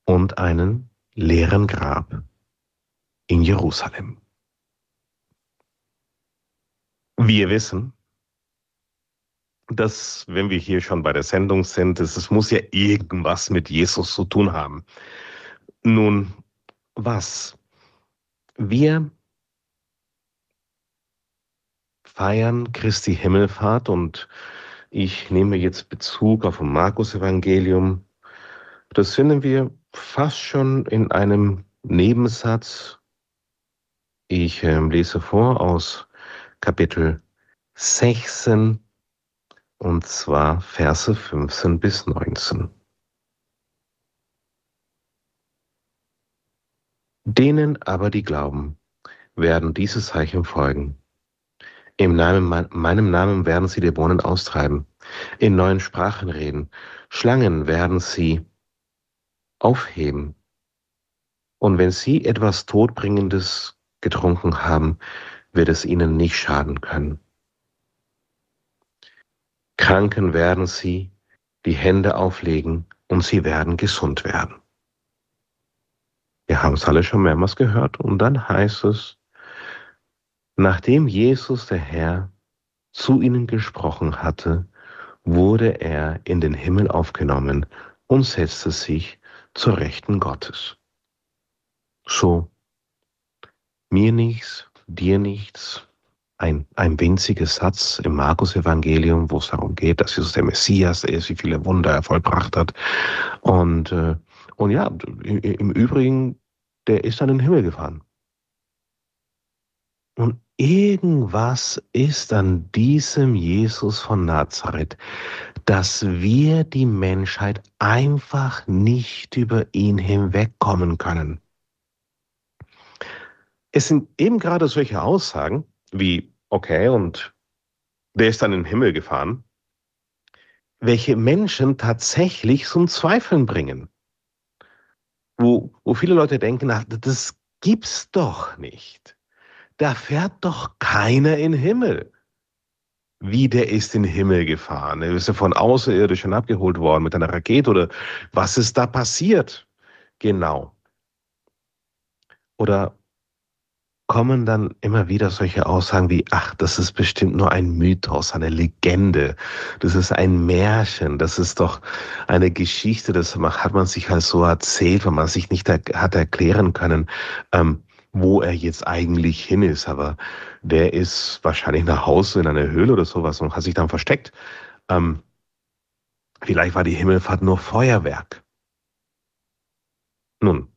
und einen leeren Grab in Jerusalem. Wir wissen, dass, wenn wir hier schon bei der Sendung sind, es muss ja irgendwas mit Jesus zu tun haben. Nun, was? Wir feiern Christi Himmelfahrt und ich nehme jetzt Bezug auf dem Markus-Evangelium. Das finden wir fast schon in einem Nebensatz. Ich lese vor aus Kapitel 16 und zwar Verse 15 bis 19. Denen aber, die glauben, werden diese Zeichen folgen. Im meinem Namen werden sie Dämonen austreiben, in neuen Sprachen reden, Schlangen werden sie aufheben. Und wenn sie etwas Todbringendes getrunken haben, wird es ihnen nicht schaden können. Kranken werden sie die Hände auflegen und sie werden gesund werden. Wir haben es alle schon mehrmals gehört und dann heißt es, nachdem Jesus der Herr zu ihnen gesprochen hatte, wurde er in den Himmel aufgenommen und setzte sich zur Rechten Gottes. So, mir nichts, dir nichts, ein winziger Satz im Markus-Evangelium, wo es darum geht, dass Jesus der Messias ist, wie viele Wunder er vollbracht hat. Und ja, im Übrigen, der ist dann in den Himmel gefahren. Und irgendwas ist an diesem Jesus von Nazareth, dass wir die Menschheit einfach nicht über ihn hinwegkommen können. Es sind eben gerade solche Aussagen wie, okay, und der ist dann in den Himmel gefahren, welche Menschen tatsächlich zum Zweifeln bringen. Wo viele Leute denken, ach, das gibt's doch nicht. Da fährt doch keiner in den Himmel. Wie, der ist in den Himmel gefahren? Er ist ja von Außerirdischen abgeholt worden mit einer Rakete oder was ist da passiert? Genau. Oder kommen dann immer wieder solche Aussagen wie, ach, das ist bestimmt nur ein Mythos, eine Legende, das ist ein Märchen, das ist doch eine Geschichte, das hat man sich halt so erzählt, weil man sich nicht hat erklären können, wo er jetzt eigentlich hin ist. Aber der ist wahrscheinlich nach Hause in einer Höhle oder sowas und hat sich dann versteckt. Ähm, Vielleicht war die Himmelfahrt nur Feuerwerk. Nun,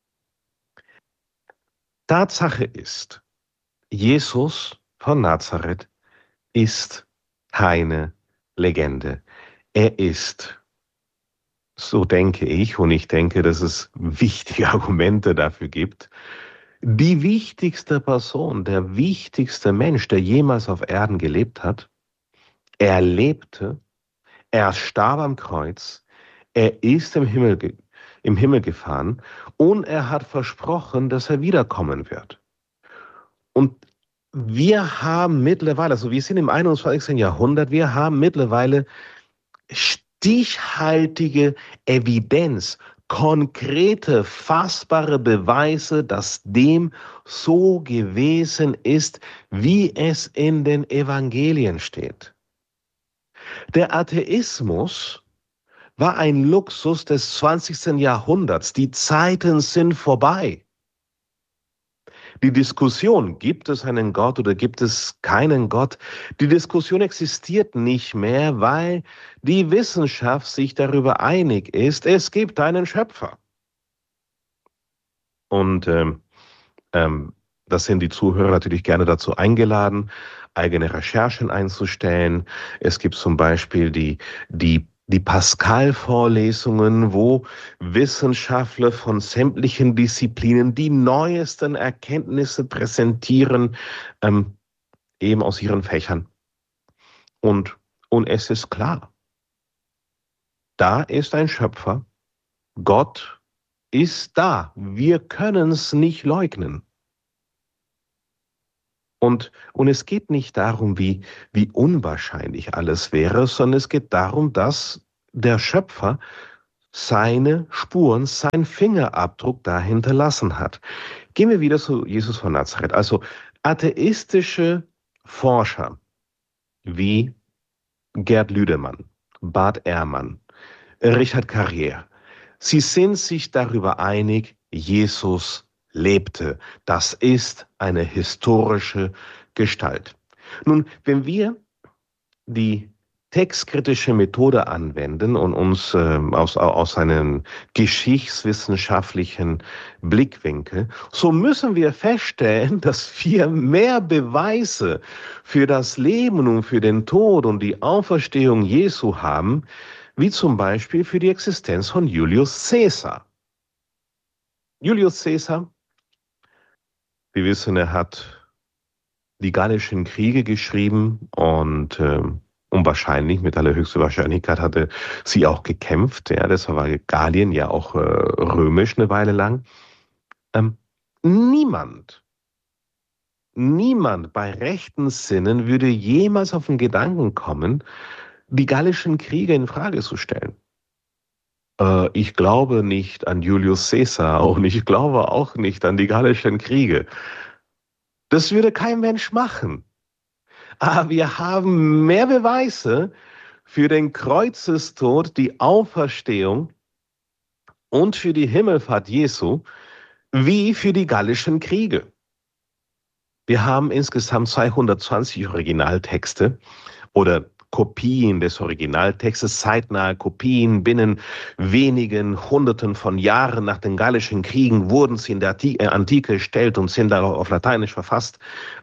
Tatsache ist, Jesus von Nazareth ist keine Legende. Er ist, so denke ich, und ich denke, dass es wichtige Argumente dafür gibt, die wichtigste Person, der wichtigste Mensch, der jemals auf Erden gelebt hat. Er lebte, er starb am Kreuz, er ist im Himmel gefahren und er hat versprochen, dass er wiederkommen wird. Und wir haben mittlerweile, also wir sind im 21. Jahrhundert, wir haben mittlerweile stichhaltige Evidenz, konkrete, fassbare Beweise, dass dem so gewesen ist, wie es in den Evangelien steht. Der Atheismus war ein Luxus des 20. Jahrhunderts. Die Zeiten sind vorbei. Die Diskussion, gibt es einen Gott oder gibt es keinen Gott, die Diskussion existiert nicht mehr, weil die Wissenschaft sich darüber einig ist, es gibt einen Schöpfer. Und das sind die Zuhörer natürlich gerne dazu eingeladen, eigene Recherchen einzustellen. Es gibt zum Beispiel die Pascal-Vorlesungen, wo Wissenschaftler von sämtlichen Disziplinen die neuesten Erkenntnisse präsentieren, eben aus ihren Fächern. Und es ist klar, da ist ein Schöpfer, Gott ist da. Wir können es nicht leugnen. Und es geht nicht darum, wie unwahrscheinlich alles wäre, sondern es geht darum, dass der Schöpfer seine Spuren, sein Fingerabdruck da hinterlassen hat. Gehen wir wieder zu Jesus von Nazareth. Also atheistische Forscher wie Gerd Lüdemann, Bart Ehrmann, Richard Carrière, sie sind sich darüber einig, Jesus lebte. Das ist eine historische Gestalt. Nun, wenn wir die textkritische Methode anwenden und uns aus einem geschichtswissenschaftlichen Blickwinkel, so müssen wir feststellen, dass wir mehr Beweise für das Leben und für den Tod und die Auferstehung Jesu haben, wie zum Beispiel für die Existenz von Julius Caesar. Julius Caesar, wir wissen, er hat die Gallischen Kriege geschrieben und wahrscheinlich, mit allerhöchster Wahrscheinlichkeit hatte sie auch gekämpft. Ja, das war Gallien ja auch römisch eine Weile lang. Niemand bei rechten Sinnen würde jemals auf den Gedanken kommen, die Gallischen Kriege in Frage zu stellen. Ich glaube nicht an Julius Caesar und ich glaube auch nicht an die Gallischen Kriege. Das würde kein Mensch machen. Aber wir haben mehr Beweise für den Kreuzestod, die Auferstehung und für die Himmelfahrt Jesu, wie für die Gallischen Kriege. Wir haben insgesamt 220 Originaltexte oder Kopien des Originaltextes, zeitnahe Kopien. Binnen wenigen Hunderten von Jahren nach den Gallischen Kriegen wurden sie in der Antike erstellt und sind darauf auf Lateinisch verfasst.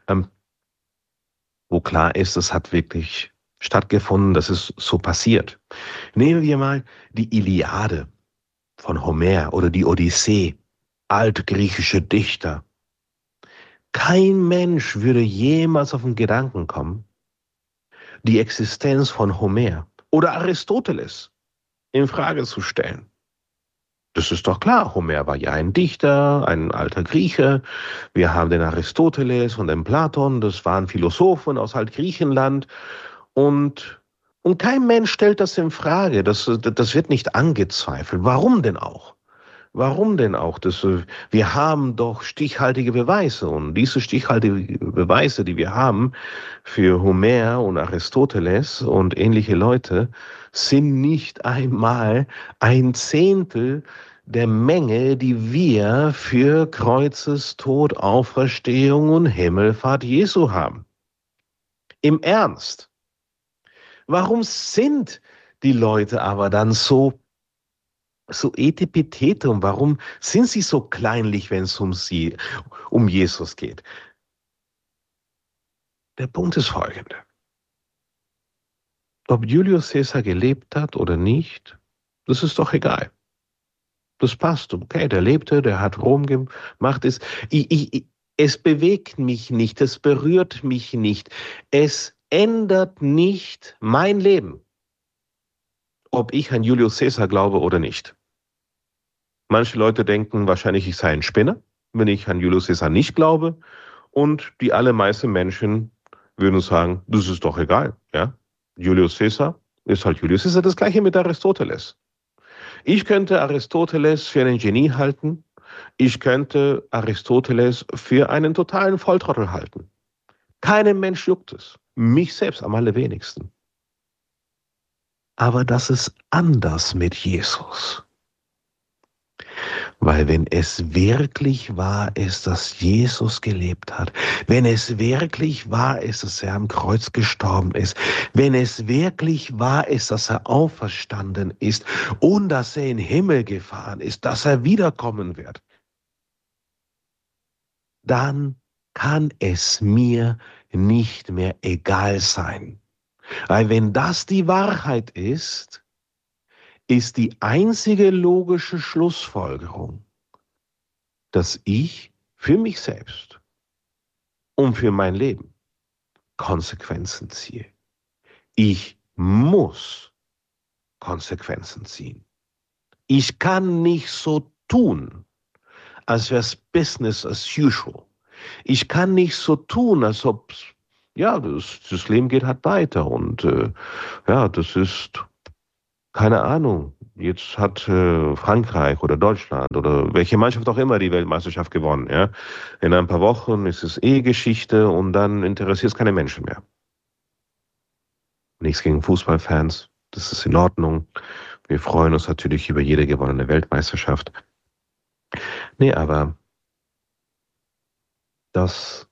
Wo klar ist, es hat wirklich stattgefunden, das ist so passiert. Nehmen wir mal die Iliade von Homer oder die Odyssee, altgriechische Dichter. Kein Mensch würde jemals auf den Gedanken kommen, die Existenz von Homer oder Aristoteles in Frage zu stellen. Das ist doch klar, Homer war ja ein Dichter, ein alter Grieche. Wir haben den Aristoteles und den Platon, das waren Philosophen aus Altgriechenland. Und kein Mensch stellt das in Frage, das wird nicht angezweifelt. Warum denn auch? Warum denn auch? Wir haben doch stichhaltige Beweise und diese stichhaltigen Beweise, die wir haben für Homer und Aristoteles und ähnliche Leute, sind nicht einmal ein Zehntel der Menge, die wir für Kreuzestod, Auferstehung und Himmelfahrt Jesu haben. Im Ernst. Warum sind die Leute aber dann so Etepetete, warum sind sie so kleinlich, wenn es um Jesus geht? Der Punkt ist folgender. Ob Julius Caesar gelebt hat oder nicht, das ist doch egal. Das passt, okay, der lebte, der hat Rom gemacht. Es bewegt mich nicht, es berührt mich nicht. Es ändert nicht mein Leben, ob ich an Julius Caesar glaube oder nicht. Manche Leute denken wahrscheinlich, ich sei ein Spinner, wenn ich an Julius Caesar nicht glaube. Und die allermeisten Menschen würden sagen, das ist doch egal. Ja? Julius Caesar ist halt Julius Caesar. Das gleiche mit Aristoteles. Ich könnte Aristoteles für einen Genie halten. Ich könnte Aristoteles für einen totalen Volltrottel halten. Keinem Mensch juckt es. Mich selbst am allerwenigsten. Aber das ist anders mit Jesus. Weil wenn es wirklich wahr ist, dass Jesus gelebt hat, wenn es wirklich wahr ist, dass er am Kreuz gestorben ist, wenn es wirklich wahr ist, dass er auferstanden ist und dass er in den Himmel gefahren ist, dass er wiederkommen wird, dann kann es mir nicht mehr egal sein. Weil wenn das die Wahrheit ist die einzige logische Schlussfolgerung, dass ich für mich selbst und für mein Leben Konsequenzen ziehe. Ich muss Konsequenzen ziehen. Ich kann nicht so tun, als wäre es Business as usual. Ich kann nicht so tun, als ob das Leben geht halt weiter und das ist, keine Ahnung, jetzt hat Frankreich oder Deutschland oder welche Mannschaft auch immer die Weltmeisterschaft gewonnen. Ja? In ein paar Wochen ist es Geschichte und dann interessiert es keine Menschen mehr. Nichts gegen Fußballfans, das ist in Ordnung. Wir freuen uns natürlich über jede gewonnene Weltmeisterschaft. Nee, aber das,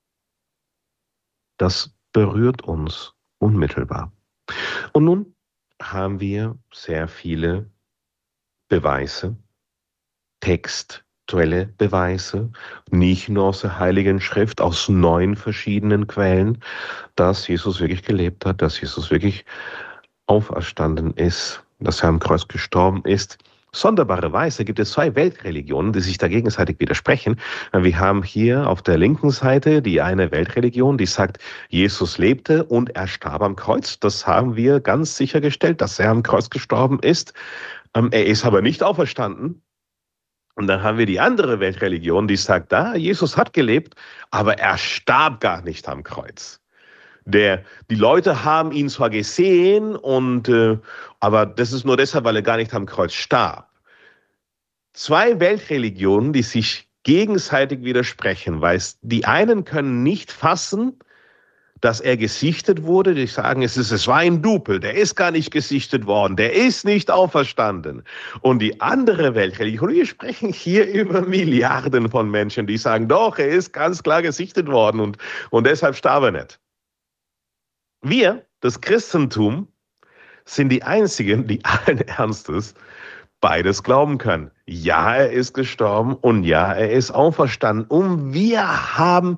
das berührt uns unmittelbar. Und nun haben wir sehr viele Beweise, textuelle Beweise, nicht nur aus der Heiligen Schrift, aus 9 verschiedenen Quellen, dass Jesus wirklich gelebt hat, dass Jesus wirklich auferstanden ist, dass er am Kreuz gestorben ist. Sonderbarerweise gibt es 2 Weltreligionen, die sich da gegenseitig widersprechen. Wir haben hier auf der linken Seite die eine Weltreligion, die sagt, Jesus lebte und er starb am Kreuz. Das haben wir ganz sichergestellt, dass er am Kreuz gestorben ist. Er ist aber nicht auferstanden. Und dann haben wir die andere Weltreligion, die sagt, Jesus hat gelebt, aber er starb gar nicht am Kreuz. Die Leute haben ihn zwar gesehen, aber das ist nur deshalb, weil er gar nicht am Kreuz starb. 2 Weltreligionen, die sich gegenseitig widersprechen, weil die einen können nicht fassen, dass er gesichtet wurde. Die sagen, es war ein Dupel, der ist gar nicht gesichtet worden, der ist nicht auferstanden. Und die andere Weltreligion, wir sprechen hier über Milliarden von Menschen, die sagen, doch, er ist ganz klar gesichtet worden und deshalb starb er nicht. Wir, das Christentum, sind die Einzigen, die allen Ernstes beides glauben können. Ja, er ist gestorben und ja, er ist auferstanden. Und wir haben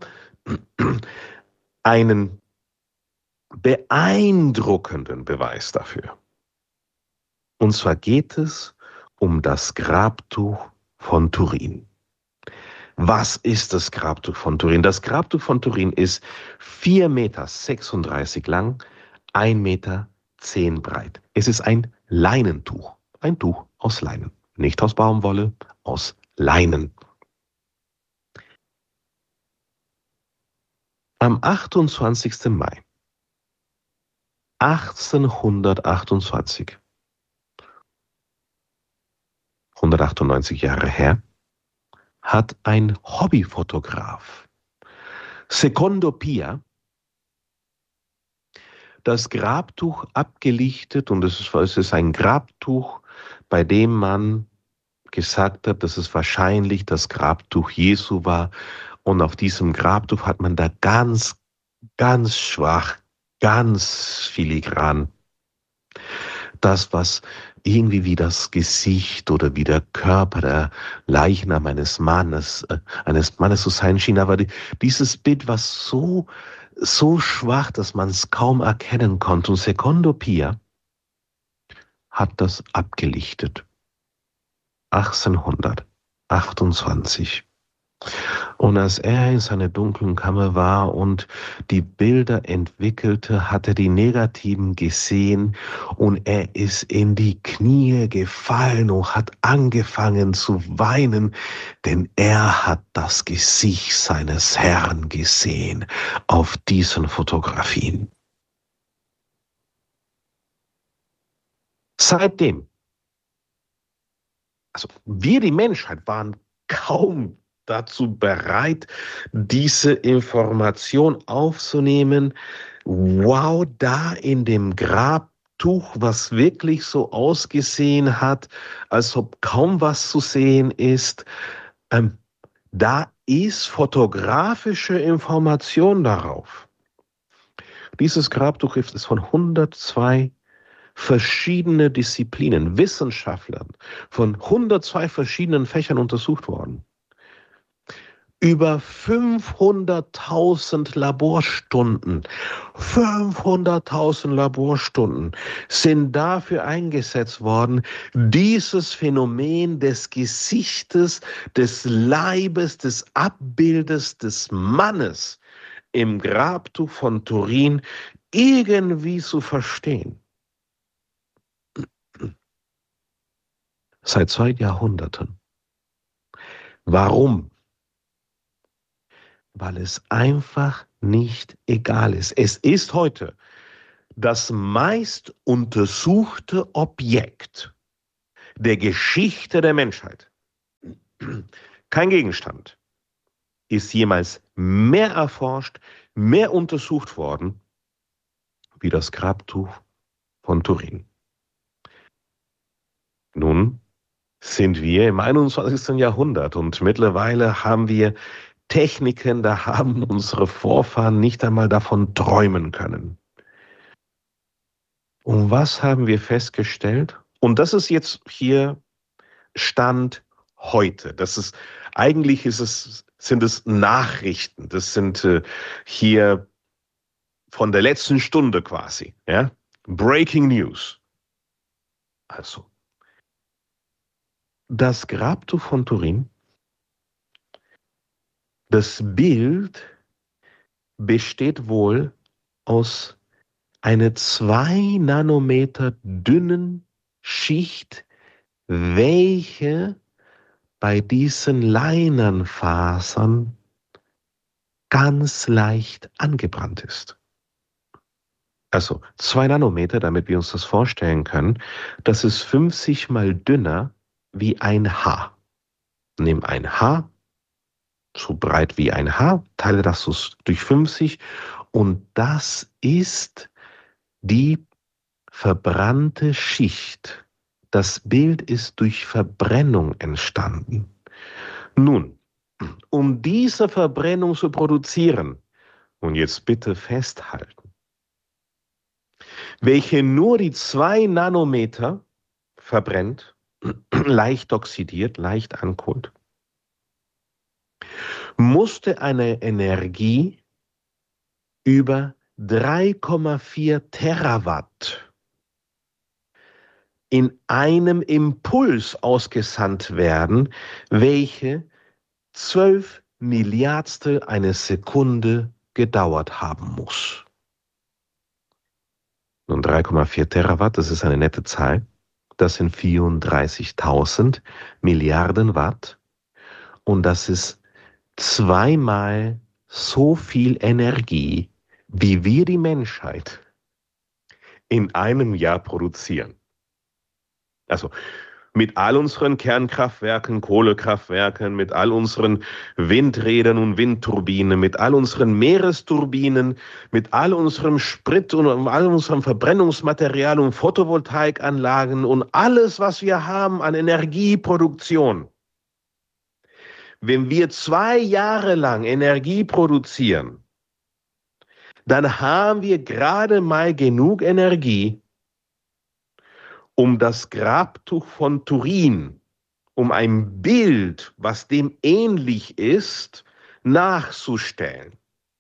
einen beeindruckenden Beweis dafür. Und zwar geht es um das Grabtuch von Turin. Was ist das Grabtuch von Turin? Das Grabtuch von Turin ist 4,36 Meter lang, 1,10 Meter breit. Es ist ein Leinentuch, ein Tuch aus Leinen. Nicht aus Baumwolle, aus Leinen. Am 28. Mai 1828, 198 Jahre her, hat ein Hobbyfotograf, Secondo Pia, das Grabtuch abgelichtet und es ist ein Grabtuch, bei dem man gesagt hat, dass es wahrscheinlich das Grabtuch Jesu war. Und auf diesem Grabtuch hat man da ganz, ganz schwach, ganz filigran das, was irgendwie wie das Gesicht oder wie der Körper, der Leichnam eines Mannes zu sein schien. Aber dieses Bild war so schwach, dass man es kaum erkennen konnte. Und Secondo Pia hat das abgelichtet. 1828. Und als er in seiner dunklen Kammer war und die Bilder entwickelte, hat er die Negativen gesehen und er ist in die Knie gefallen und hat angefangen zu weinen, denn er hat das Gesicht seines Herrn gesehen auf diesen Fotografien. Seitdem, also wir, die Menschheit, waren kaum dazu bereit, diese Information aufzunehmen. Wow, da in dem Grabtuch, was wirklich so ausgesehen hat, als ob kaum was zu sehen ist, da ist fotografische Information darauf. Dieses Grabtuch ist von 102 verschiedene Disziplinen, Wissenschaftlern von 102 verschiedenen Fächern untersucht worden. Über 500.000 Laborstunden, 500.000 Laborstunden sind dafür eingesetzt worden, dieses Phänomen des Gesichtes, des Leibes, des Abbildes des Mannes im Grabtuch von Turin irgendwie zu verstehen. Seit 2 Jahrhunderten. Warum? Weil es einfach nicht egal ist. Es ist heute das meist untersuchte Objekt der Geschichte der Menschheit. Kein Gegenstand ist jemals mehr erforscht, mehr untersucht worden, wie das Grabtuch von Turin. Nun sind wir im 21. Jahrhundert und mittlerweile haben wir Techniken, da haben unsere Vorfahren nicht einmal davon träumen können. Und was haben wir festgestellt? Und das ist jetzt hier Stand heute. Sind es Nachrichten. Das sind hier von der letzten Stunde quasi. Ja? Breaking News. Also, das Grabtuch von Turin, das Bild besteht wohl aus einer 2 Nanometer dünnen Schicht, welche bei diesen Leinenfasern ganz leicht angebrannt ist. Also 2 Nanometer, damit wir uns das vorstellen können, das ist 50 mal dünner wie ein Haar. Nimm ein Haar, so breit wie ein Haar, teile das so durch 50 und das ist die verbrannte Schicht. Das Bild ist durch Verbrennung entstanden. Nun, um diese Verbrennung zu produzieren, und jetzt bitte festhalten, welche nur die 2 Nanometer verbrennt, leicht oxidiert, leicht ankohlt, musste eine Energie über 3,4 Terawatt in einem Impuls ausgesandt werden, welche 12 Milliardstel eine Sekunde gedauert haben muss. Nun 3,4 Terawatt, das ist eine nette Zahl. Das sind 34.000 Milliarden Watt. Und das ist zweimal so viel Energie, wie wir die Menschheit in einem Jahr produzieren. Also mit all unseren Kernkraftwerken, Kohlekraftwerken, mit all unseren Windrädern und Windturbinen, mit all unseren Meeresturbinen, mit all unserem Sprit und all unserem Verbrennungsmaterial und Photovoltaikanlagen und alles, was wir haben an Energieproduktion. Wenn wir 2 Jahre lang Energie produzieren, dann haben wir gerade mal genug Energie, um das Grabtuch von Turin, um ein Bild, was dem ähnlich ist, nachzustellen.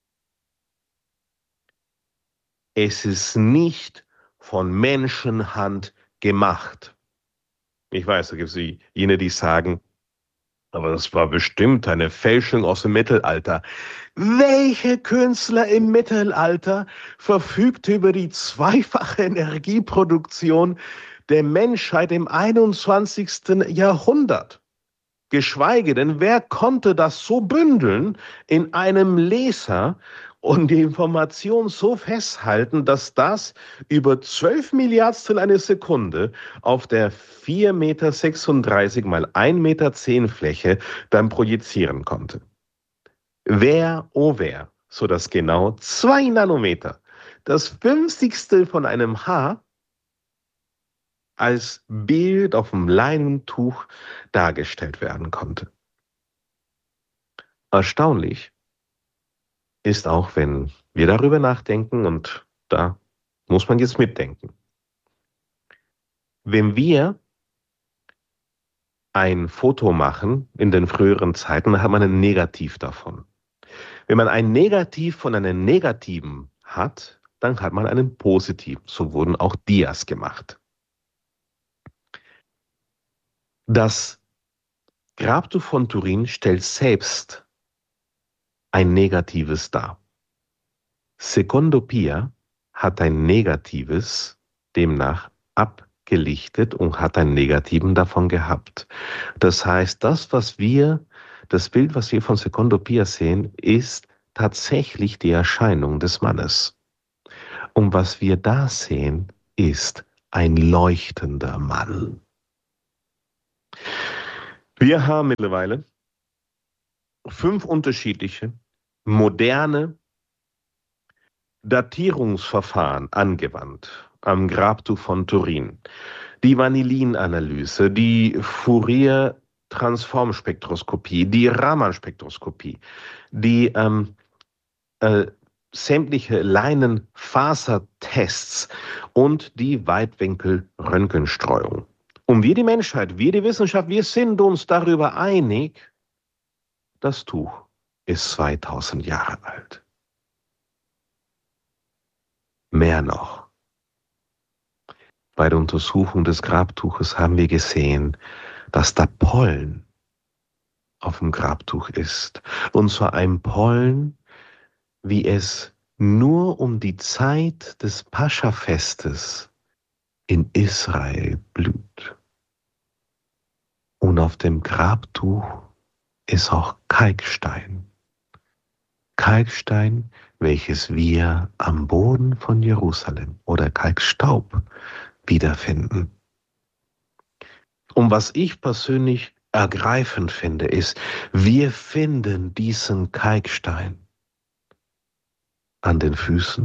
Es ist nicht von Menschenhand gemacht. Ich weiß, da gibt es jene, die sagen, aber das war bestimmt eine Fälschung aus dem Mittelalter. Welcher Künstler im Mittelalter verfügte über die zweifache Energieproduktion der Menschheit im 21. Jahrhundert? Geschweige denn, wer konnte das so bündeln in einem Leser und die Information so festhalten, dass das über 12 Milliardstel eine Sekunde auf der 4,36 Meter mal 1,10 Meter Fläche dann projizieren konnte? Wer, oh wer, sodass genau 2 Nanometer, das 50. von einem Haar, als Bild auf dem Leinentuch dargestellt werden konnte. Erstaunlich ist auch, wenn wir darüber nachdenken, und da muss man jetzt mitdenken. Wenn wir ein Foto machen in den früheren Zeiten, dann hat man ein Negativ davon. Wenn man ein Negativ von einem Negativen hat, dann hat man einen Positiven. So wurden auch Dias gemacht. Das Grabtuch von Turin stellt selbst ein Negatives dar. Secondo Pia hat ein Negatives demnach abgelichtet und hat einen Negativen davon gehabt. Das heißt, das Bild, was wir von Secondo Pia sehen, ist tatsächlich die Erscheinung des Mannes. Und was wir da sehen, ist ein leuchtender Mann. Wir haben mittlerweile 5 unterschiedliche, moderne Datierungsverfahren angewandt am Grabtuch von Turin. Die Vanillin-Analyse, die Fourier-Transformspektroskopie, die Raman-Spektroskopie, die äh, sämtliche Leinenfasertests und die Weitwinkel-Röntgenstreuung. Und wir die Menschheit, wir die Wissenschaft, wir sind uns darüber einig, das Tuch ist 2000 Jahre alt. Mehr noch. Bei der Untersuchung des Grabtuches haben wir gesehen, dass da Pollen auf dem Grabtuch ist. Und zwar ein Pollen, wie es nur um die Zeit des Pascha-Festes in Israel blüht. Und auf dem Grabtuch ist auch Kalkstein. Kalkstein, welches wir am Boden von Jerusalem oder Kalkstaub wiederfinden. Und was ich persönlich ergreifend finde, ist, wir finden diesen Kalkstein an den Füßen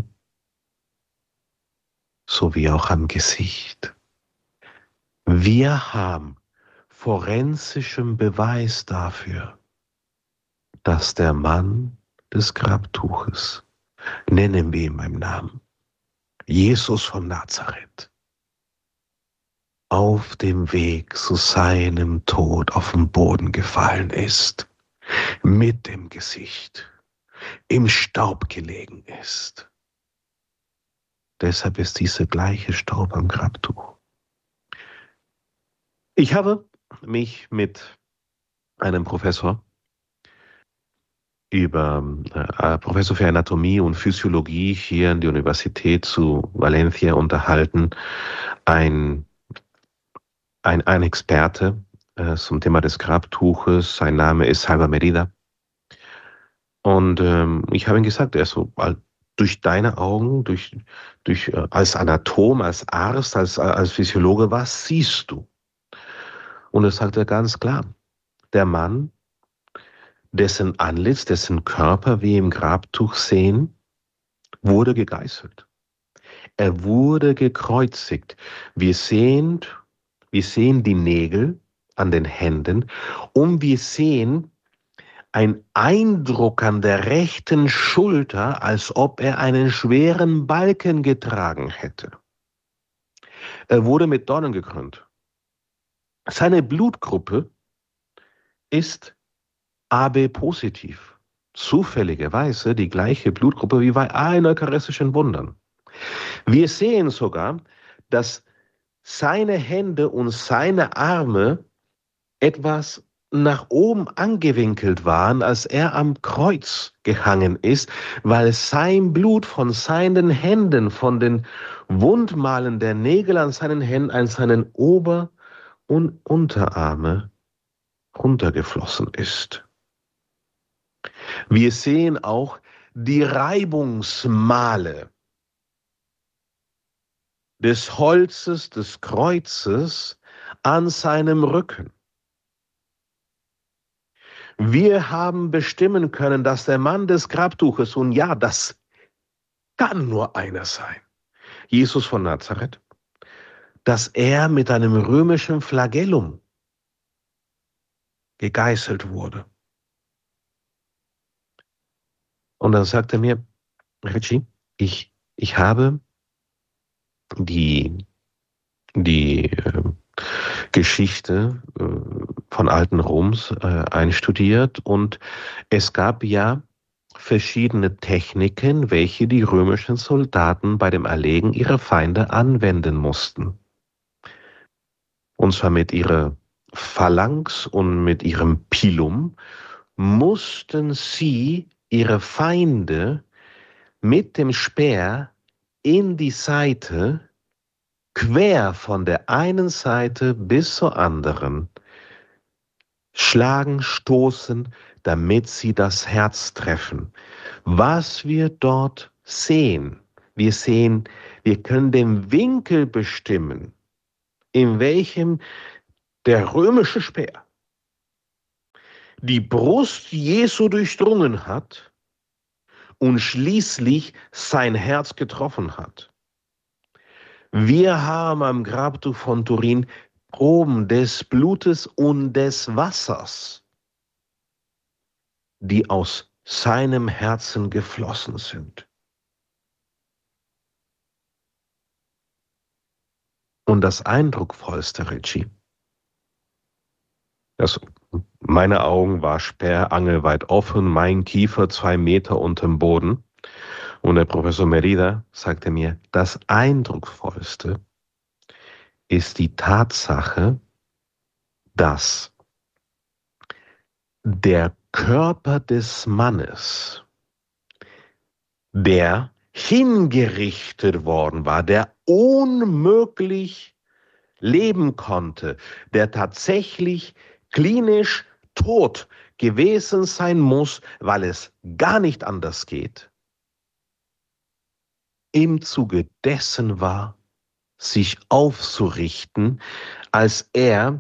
sowie auch am Gesicht. Wir haben forensischen Beweis dafür, dass der Mann des Grabtuches, nennen wir ihn beim Namen, Jesus von Nazareth, auf dem Weg zu seinem Tod auf den Boden gefallen ist, mit dem Gesicht im Staub gelegen ist. Deshalb ist dieser gleiche Staub am Grabtuch. Ich habe mich mit einem Professor Professor für Anatomie und Physiologie hier an der Universität zu Valencia unterhalten, ein Experte zum Thema des Grabtuches. Sein Name ist Salva Merida. Und ich habe ihm gesagt, durch deine Augen, als Anatom, als Arzt, als Physiologe, was siehst du? Und er sagte ganz klar, der Mann, dessen Antlitz, dessen Körper wir im Grabtuch sehen, wurde gegeißelt. Er wurde gekreuzigt. Wir sehen die Nägel an den Händen und wir sehen ein Eindruck an der rechten Schulter, als ob er einen schweren Balken getragen hätte. Er wurde mit Dornen gekrönt. Seine Blutgruppe ist AB-positiv. Zufälligerweise die gleiche Blutgruppe wie bei allen eucharistischen Wundern. Wir sehen sogar, dass seine Hände und seine Arme etwas nach oben angewinkelt waren, als er am Kreuz gehangen ist, weil sein Blut von seinen Händen, von den Wundmalen der Nägel an seinen Händen, an seinen Ober- und Unterarme runtergeflossen ist. Wir sehen auch die Reibungsmale des Holzes des Kreuzes an seinem Rücken. Wir haben bestimmen können, dass der Mann des Grabtuches, und ja, das kann nur einer sein, Jesus von Nazareth, dass er mit einem römischen Flagellum gegeißelt wurde. Und dann sagte er mir, Richie, ich habe die Geschichte von alten Roms einstudiert und es gab ja verschiedene Techniken, welche die römischen Soldaten bei dem Erlegen ihrer Feinde anwenden mussten. Und zwar mit ihrer Phalanx und mit ihrem Pilum mussten sie ihre Feinde mit dem Speer in die Seite, quer von der einen Seite bis zur anderen, schlagen, stoßen, damit sie das Herz treffen. Was wir dort sehen, wir können den Winkel bestimmen, in welchem der römische Speer, die Brust Jesu durchdrungen hat und schließlich sein Herz getroffen hat. Wir haben am Grabtuch von Turin Proben des Blutes und des Wassers, die aus seinem Herzen geflossen sind. Und das Eindrucksvollste, Richie, meine Augen war sperrangelweit offen, mein Kiefer 2 Meter unterm Boden. Und der Professor Merida sagte mir, das Eindrucksvollste ist die Tatsache, dass der Körper des Mannes, der hingerichtet worden war, der unmöglich leben konnte, der tatsächlich klinisch tot gewesen sein muss, weil es gar nicht anders geht, im Zuge dessen war, sich aufzurichten, als er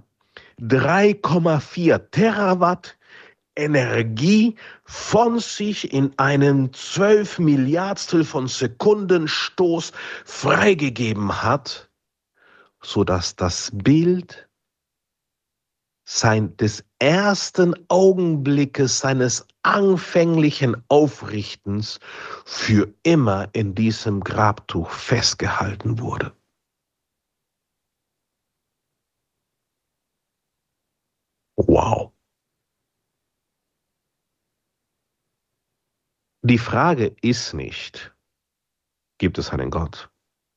3,4 Terawatt Energie von sich in einen 12 Milliardstel von Sekundenstoß freigegeben hat, sodass das Bild des ersten Augenblickes seines anfänglichen Aufrichtens für immer in diesem Grabtuch festgehalten wurde. Wow. Die Frage ist nicht, gibt es einen Gott?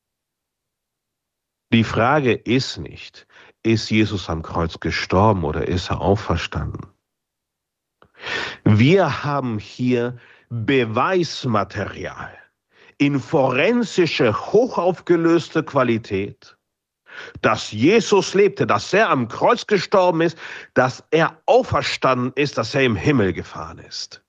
Die Frage ist nicht, ist Jesus am Kreuz gestorben oder ist er auferstanden? Wir haben hier Beweismaterial in forensische, hochaufgelöste Qualität, dass Jesus lebte, dass er am Kreuz gestorben ist, dass er auferstanden ist, dass er im Himmel gefahren ist.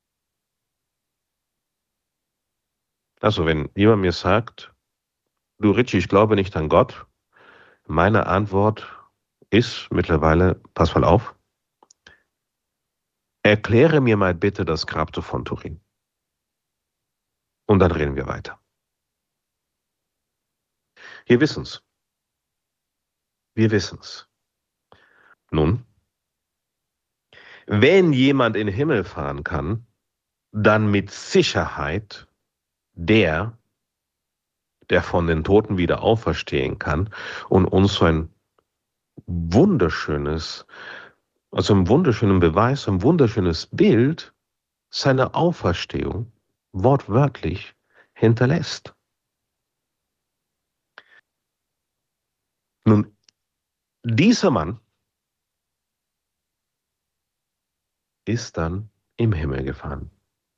Also wenn jemand mir sagt, du Richie, ich glaube nicht an Gott, meine Antwort ist mittlerweile, pass mal auf, erkläre mir mal bitte das Grabtuch von Turin. Und dann reden wir weiter. Wir wissen's. Wir wissen's. Nun, wenn jemand in den Himmel fahren kann, dann mit Sicherheit der von den Toten wieder auferstehen kann und uns so ein wunderschönes, also einen wunderschönen Beweis, ein wunderschönes Bild seiner Auferstehung wortwörtlich hinterlässt. Nun, dieser Mann ist dann im Himmel gefahren.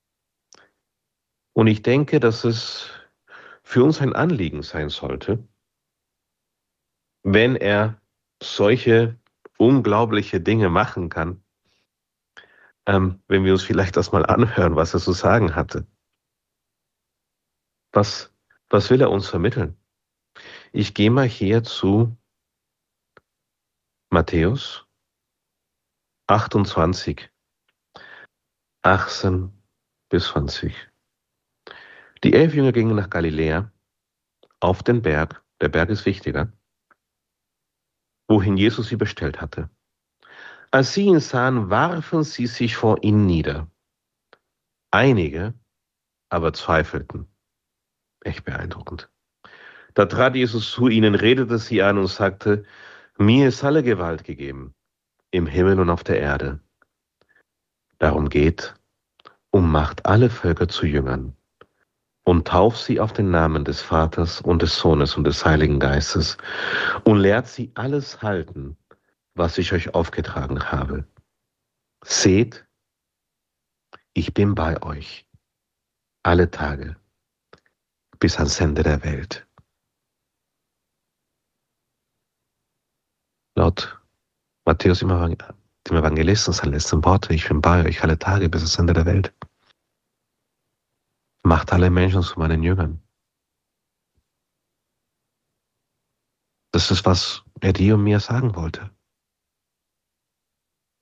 Und ich denke, dass es für uns ein Anliegen sein sollte, wenn er solche unglaubliche Dinge machen kann, wenn wir uns vielleicht das mal anhören, was er zu sagen hatte. Was will er uns vermitteln? Ich gehe mal hier zu Matthäus 28, 18 bis 20. Die 11 Jünger gingen nach Galiläa auf den Berg, der Berg ist wichtiger, wohin Jesus sie bestellt hatte. Als sie ihn sahen, warfen sie sich vor ihm nieder. Einige aber zweifelten. Echt beeindruckend. Da trat Jesus zu ihnen, redete sie an und sagte, mir ist alle Gewalt gegeben, im Himmel und auf der Erde. Darum geht und macht alle Völker zu Jüngern und tauft sie auf den Namen des Vaters und des Sohnes und des Heiligen Geistes und lehrt sie alles halten, was ich euch aufgetragen habe. Seht, ich bin bei euch alle Tage bis ans Ende der Welt. Laut Matthäus dem Evangelisten seine letzten Worte, ich bin bei euch alle Tage bis ans Ende der Welt. Macht alle Menschen zu meinen Jüngern. Das ist, was er dir und mir sagen wollte.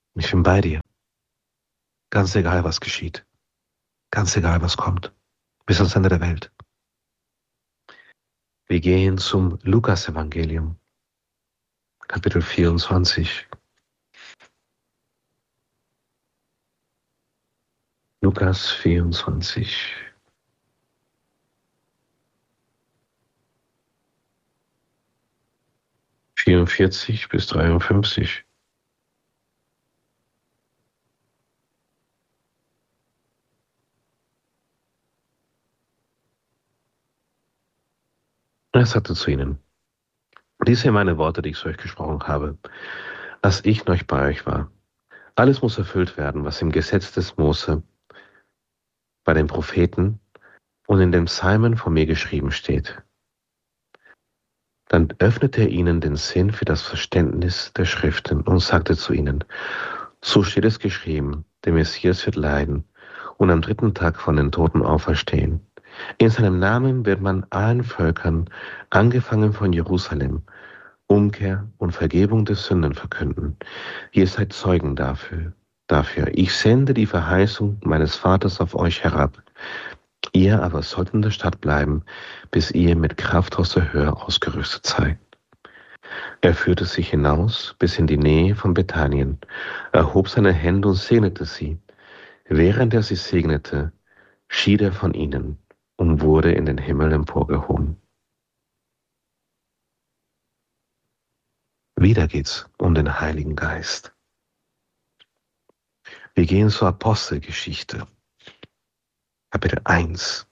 Ich bin bei dir. Ganz egal, was geschieht. Ganz egal, was kommt. Bis ans Ende der Welt. Wir gehen zum Lukas-Evangelium, Kapitel 24. Lukas 24. bis 53. Er sagte zu ihnen: Dies sind meine Worte, die ich zu euch gesprochen habe, als ich noch bei euch war. Alles muss erfüllt werden, was im Gesetz des Mose, bei den Propheten und in den Psalmen von mir geschrieben steht. Dann öffnete er ihnen den Sinn für das Verständnis der Schriften und sagte zu ihnen: So steht es geschrieben, der Messias wird leiden und am dritten Tag von den Toten auferstehen. In seinem Namen wird man allen Völkern, angefangen von Jerusalem, Umkehr und Vergebung der Sünden verkünden. Ihr seid Zeugen dafür. Ich sende die Verheißung meines Vaters auf euch herab. Ihr aber sollt in der Stadt bleiben, bis ihr mit Kraft aus der Höhe ausgerüstet seid. Er führte sie hinaus bis in die Nähe von Bethanien, erhob seine Hände und segnete sie. Während er sie segnete, schied er von ihnen und wurde in den Himmel emporgehoben. Wieder geht's um den Heiligen Geist. Wir gehen zur Apostelgeschichte, Kapitel 1.